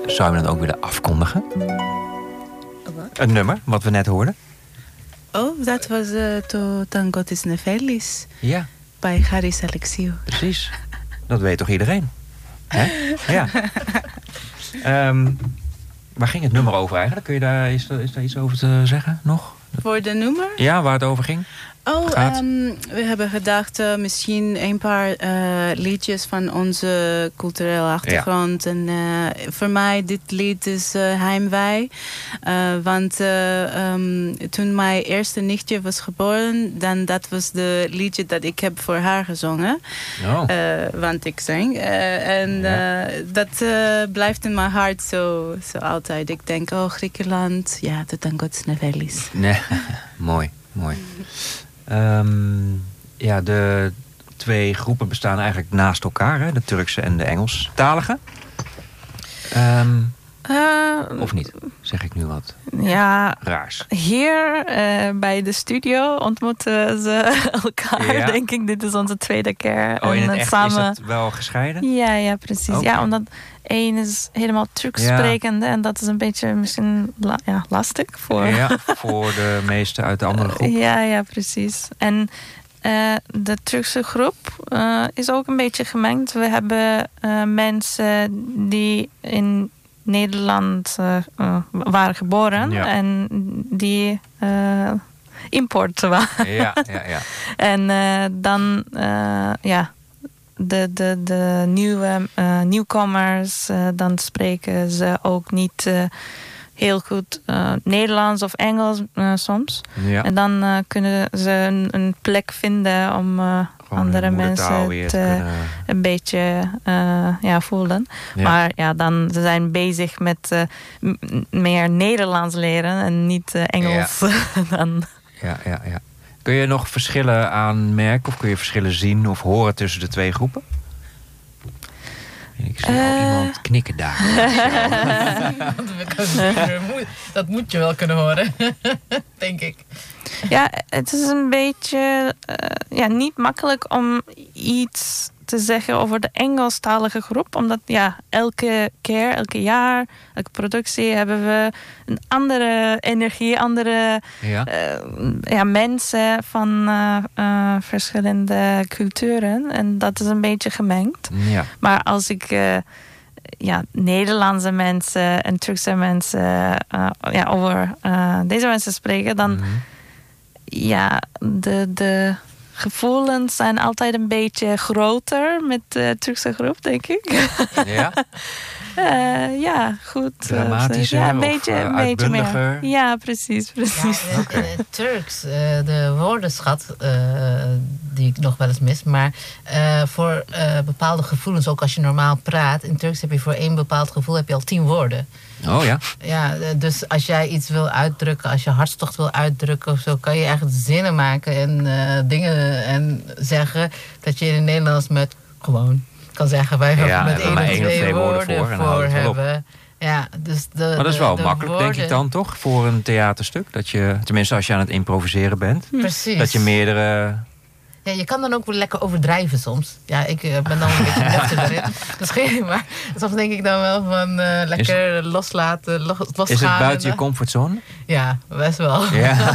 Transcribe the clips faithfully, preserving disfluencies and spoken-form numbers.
Zou je dat ook willen afkondigen? Wat? Het nummer, wat we net hoorden. Oh, dat was uh, To Tangotis Nefelis. Ja. Bij Haris Alexiou. Precies. Dat weet toch iedereen? Hè? Ja. um, waar ging het nummer over eigenlijk? Kun je daar, is, er, is daar iets over te zeggen nog? Voor de nummer? Ja, waar het over ging? Oh, um, we hebben gedacht uh, misschien een paar uh, liedjes van onze culturele achtergrond. Ja. En uh, voor mij dit lied is uh, Heimwee. Uh, want uh, um, toen mijn eerste nichtje was geboren, dan dat was de liedje dat ik heb voor haar gezongen. Oh. Uh, want ik zing. Uh, en ja. uh, dat uh, blijft in mijn hart zo, zo altijd. Ik denk, oh, Griekenland, ja, To Tangotis Nefelis. Nee, mooi, mooi. Um, ja, de twee groepen bestaan eigenlijk naast elkaar, hè? De Turkse en de Engelstalige. Um, uh, of niet? Zeg ik nu wat ja, raars? Hier uh, bij de studio ontmoeten ze elkaar, ja. Denk ik. Dit is onze tweede keer. Oh, in het en echt samen... is dat wel gescheiden? Ja, ja, precies. Okay. Ja, omdat één is helemaal Turks ja. sprekende en dat is een beetje misschien la- ja, lastig voor... Ja, voor de meesten uit de andere groep. Ja, ja, precies. En uh, de Turkse groep uh, is ook een beetje gemengd. We hebben uh, mensen die in Nederland uh, uh, waren geboren ja. en die uh, import waren. Ja, ja, ja. En uh, dan, uh, ja, de, de, de nieuwe uh, nieuwkomers, uh, dan spreken ze ook niet uh, heel goed uh, Nederlands of Engels uh, soms. Ja. En dan uh, kunnen ze een, een plek vinden om uh, andere mensen te, te een beetje uh, ja, voelen. Ja. Maar ja, dan ze zijn bezig met uh, m- meer Nederlands leren en niet uh, Engels. Ja. dan. Ja, ja, ja. Kun je nog verschillen aanmerken of kun je verschillen zien of horen tussen de twee groepen? Ik zie uh, al iemand knikken daar. Dat moet je wel kunnen horen, denk ik. Ja, het is een beetje uh, ja, niet makkelijk om iets te zeggen over de Engelstalige groep. Omdat ja, elke keer, elke jaar, elke productie hebben we een andere energie, andere ja. Uh, ja, mensen van uh, uh, verschillende culturen. En dat is een beetje gemengd. Ja. Maar als ik uh, ja, Nederlandse mensen en Turkse mensen uh, ja, over uh, deze mensen spreken, dan mm-hmm. ja, de, de gevoelens zijn altijd een beetje groter met de Turkse groep, denk ik. Ja? uh, ja, goed. Dramatischer ja, een beetje, of uh, een beetje meer. Ja, precies, precies. Ja, in, in het Turks, uh, de woordenschat, uh, die ik nog wel eens mis, maar uh, voor uh, bepaalde gevoelens, ook als je normaal praat, in Turks heb je voor één bepaald gevoel heb je al tien woorden. Oh ja? Ja, dus als jij iets wil uitdrukken, als je hartstocht wil uitdrukken of zo, kan je echt zinnen maken en uh, dingen en zeggen dat je in het Nederlands met gewoon kan zeggen. Wij hebben ja, met één of twee, twee woorden voor, voor hebben. Ja, dus de, maar dat is wel de, makkelijk, woorden... denk ik dan toch, voor een theaterstuk? Dat je, tenminste als je aan het improviseren bent. Precies. Dat je meerdere... Ja, je kan dan ook wel lekker overdrijven soms. Ja, ik uh, ben dan een beetje nuchter erin. Dat is geen, maar soms denk ik dan wel van uh, lekker is, loslaten, los, losgaan. Is het buiten je comfortzone? Ja, best wel. Ja,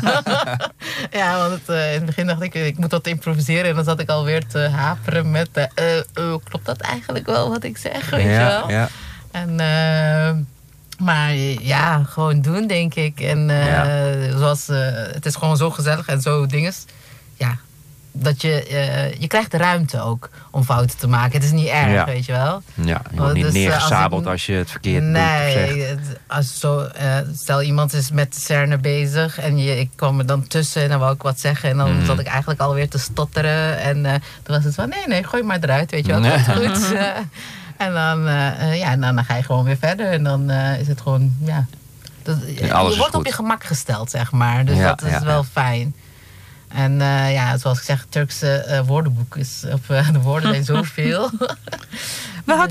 ja want het, uh, in het begin dacht ik, ik moet dat improviseren. En dan zat ik alweer te haperen met, uh, uh, klopt dat eigenlijk wel wat ik zeg? Weet ja, je wel? Ja. En, uh, maar ja, gewoon doen, denk ik. En uh, ja. zoals, uh, het is gewoon zo gezellig en zo dinges. Ja. Dat je, uh, je krijgt de ruimte ook om fouten te maken. Het is niet erg, ja. weet je wel. Ja, je wordt niet dus, neergesabeld als, ik, als je het verkeerd nee, doet of zegt. Als zo, uh, stel iemand is met Cerne bezig en je, ik kwam er dan tussen en dan wou ik wat zeggen. En dan mm. zat ik eigenlijk alweer te stotteren. En uh, toen was het van, nee, nee, gooi maar eruit, weet je wel. Dat nee. goed. Uh, en dan, uh, ja, dan, dan ga je gewoon weer verder. En dan uh, is het gewoon, ja. Dat, ja je wordt op je gemak gesteld, zeg maar. Dus ja, dat is ja, wel ja. fijn. En uh, ja, zoals ik zeg, het Turkse uh, woordenboek is, of uh, de woorden zijn zoveel. We hadden